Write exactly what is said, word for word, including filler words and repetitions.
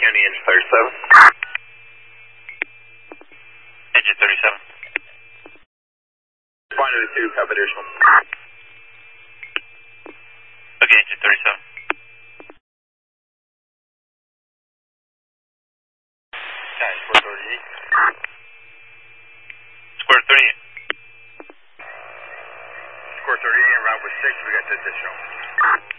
County engine thirty-seven. Engine thirty-seven. Point oh two, copy additional. Okay, engine thirty-seven. Okay, square thirty-eight. Square thirty-eight. Square thirty-eight, and route with six, we got the additional.